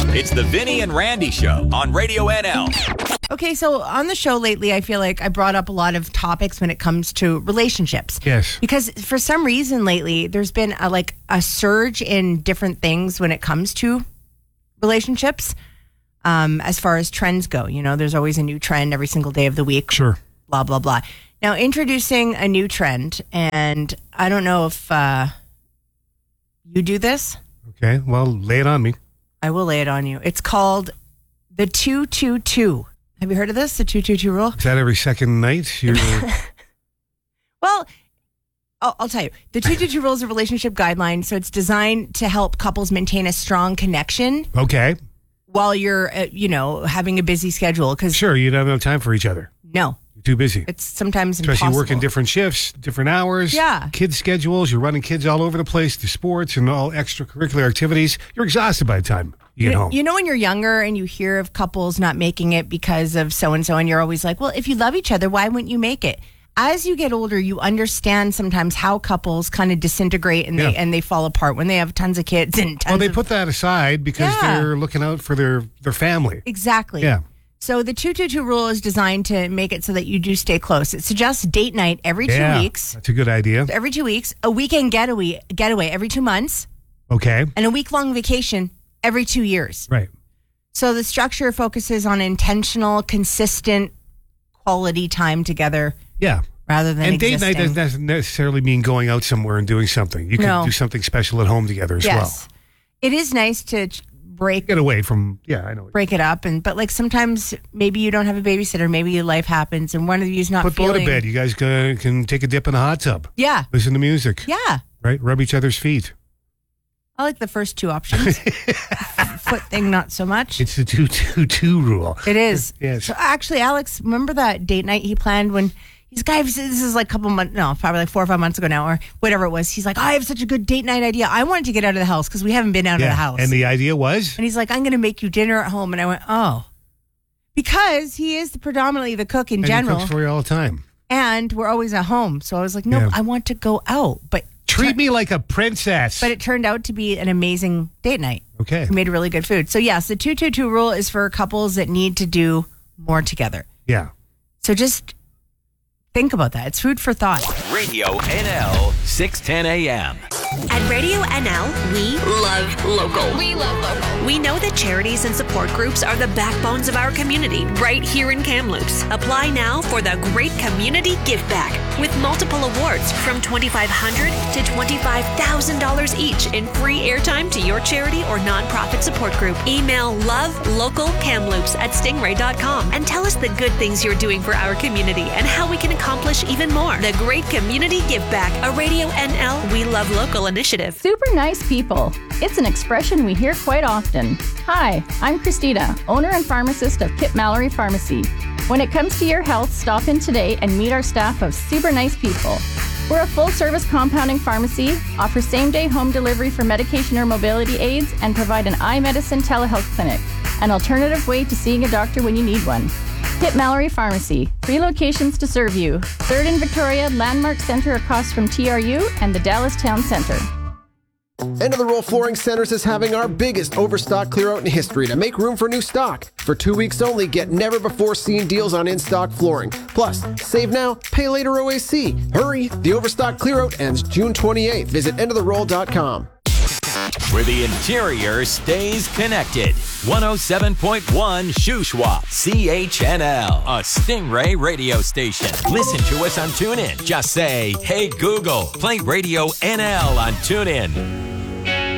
It's the Vinny and Randy Show on Radio NL. Okay, so on the show lately, I feel like I brought up a lot of topics when it comes to relationships. Yes. Because for some reason lately, there's been a surge in different things when it comes to relationships. As far as trends go, there's always a new trend every single day of the week. Sure. Blah, blah, blah. Now, introducing a new trend, and I don't know if you do this. Okay, well, lay it on me. I will lay it on you. It's called the 222. Have you heard of this? The 222 rule? Is that every second night? Well, I'll tell you. The 222 rule is a relationship guideline, so it's designed to help couples maintain a strong connection. Okay. While you're, having a busy schedule. Sure, you don't have time for each other. No. You're too busy. It's sometimes Especially impossible. working different shifts, different hours. Yeah. Kids' schedules. You're running kids all over the place to sports and all extracurricular activities. You're exhausted by the time you get home. You know when you're younger and you hear of couples not making it because of so-and-so, and you're always like, well, if you love each other, why wouldn't you make it? As you get older, you understand sometimes how couples kind of disintegrate and they fall apart when they have tons of kids and tons Well, they of... put that aside because they're looking out for their family. Exactly. Yeah. So the 222 rule is designed to make it so that you do stay close. It suggests date night every 2 weeks. That's a good idea. Every 2 weeks. A weekend getaway every 2 months. Okay. And a week-long vacation every 2 years. Right. So the structure focuses on intentional, consistent, quality time together. Yeah. Rather than And date night doesn't necessarily mean going out somewhere and doing something. You can do something special at home together as well. It is nice to get away from, I know. Break it up. But sometimes maybe you don't have a babysitter. Maybe life happens and one of you's not Go to bed. You guys can take a dip in the hot tub. Yeah. Listen to music. Yeah. Right? Rub each other's feet. I like the first two options. Foot thing, not so much. It's the 222 rule. It is. Yes. So actually, Alex, remember that date night he planned when he's this is like a couple months, no, probably like 4 or 5 months ago now, or whatever it was. He's like, I have such a good date night idea. I wanted to get out of the house because we haven't been out of the house. And the idea was? And he's like, I'm going to make you dinner at home. And I went, oh. Because he is predominantly the cook in general. He cooks for you all the time. And we're always at home. So I was like, no, I want to go out. But treat me like a princess. But it turned out to be an amazing date night. Okay. We made really good food. So yes, the 222 rule is for couples that need to do more together. Yeah. So just think about that. It's food for thought. Radio NL, 610 a.m. At Radio NL, we love local. We love local. We know that charities and support groups are the backbones of our community right here in Kamloops. Apply now for the Great Community Give Back with multiple awards from $2,500 to $25,000 each in free airtime to your charity or nonprofit support group. Email lovelocalkamloops@stingray.com and tell us the good things you're doing for our community and how we can accomplish even more. The Great Community Give Back, a Radio NL We Love Local initiative. Super nice people. It's an expression we hear quite often. Hi, I'm Christina, owner and pharmacist of Kip Mallory Pharmacy. When it comes to your health, stop in today and meet our staff of super nice people. We're a full-service compounding pharmacy, offer same-day home delivery for medication or mobility aids, and provide an eye medicine telehealth clinic, an alternative way to seeing a doctor when you need one. Kip Mallory Pharmacy, 3 locations to serve you. 3rd in Victoria, Landmark Center across from TRU, and the Dallas Town Center. End of the Roll Flooring Centers is having our biggest overstock clear out in history to make room for new stock. For 2 weeks only, get never before seen deals on in-stock flooring. Plus, save now, pay later OAC. Hurry, the overstock clear out ends June 28th. Visit endoftheroll.com. Where the interior stays connected. 107.1 Shuswap, CHNL, a Stingray radio station. Listen to us on TuneIn. Just say, hey Google, play Radio NL on TuneIn.